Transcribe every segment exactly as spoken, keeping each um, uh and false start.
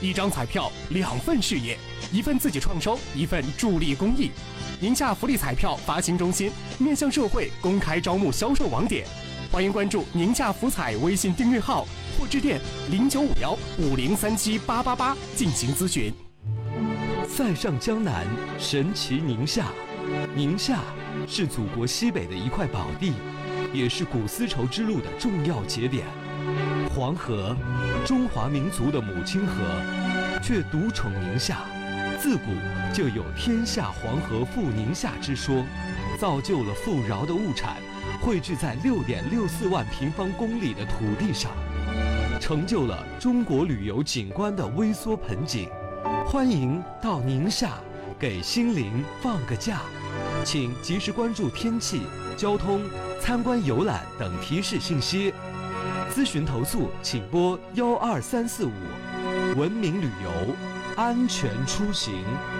一张彩票两份事业，一份自己创收，一份助力公益。宁夏福利彩票发行中心面向社会公开招募销售网点，欢迎关注宁夏福彩微信订阅号或致电零九五幺五零三七八八八进行咨询。 塞上江南，神奇宁夏。宁夏是祖国西北的一块宝地，也是古丝绸之路的重要节点。黄河，中华民族的母亲河，却独宠宁夏。自古就有天下黄河赴宁夏之说，造就了富饶的物产汇聚在六点六四万平方公里的土地上，成就了中国旅游景观的微缩盆景。欢迎到宁夏给心灵放个假，请及时关注天气、交通、参观游览等提示信息。咨询投诉请拨幺二三四五。文明旅游，安全出行。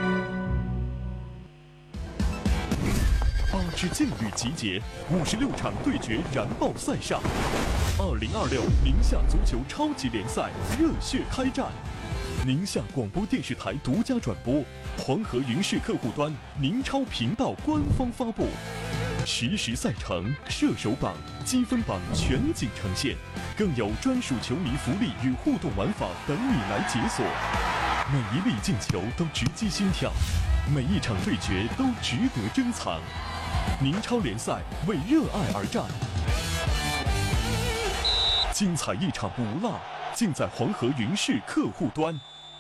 八支劲旅集结，五十六场对决燃爆赛上。二零二六宁夏足球超级联赛热血开战。宁夏广播电视台独家转播，黄河云视客户端宁超频道官方发布，实时赛程、射手榜、积分榜全景呈现，更有专属球迷福利与互动玩法等你来解锁。每一粒进球都直击心跳，每一场对决都值得珍藏。宁超联赛为热爱而战，精彩一场不落，尽在黄河云视客户端。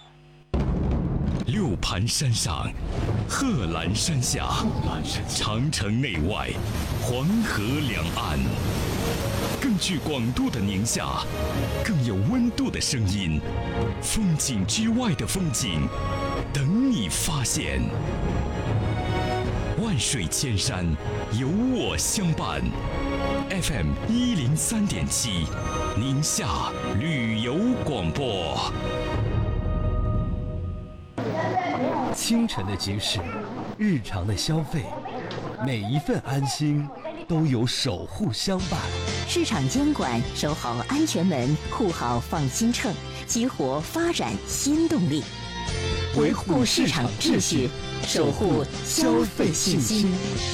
六盘山上，贺兰山下，长城内外，黄河两岸，更具广度的宁夏，更有温度的声音，风景之外的风景，等你发现。万水千山，有我相伴。F M 一零三点七，宁夏旅游广播。 清晨的集市，日常的消费，每一份安心都有守护相伴。 市场监管，守好安全门，护好放心秤，激活发展新动力，维护市场秩序，守护消费信心。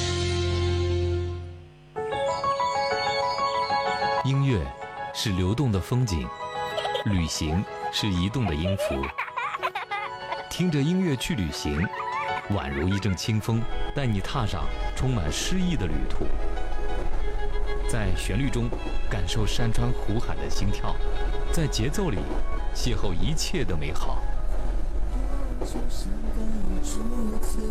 音乐是流动的风景，旅行是移动的音符。听着音乐去旅行，宛如一阵清风，带你踏上充满诗意的旅途。在旋律中感受山川湖海的心跳，在节奏里邂逅一切的美好。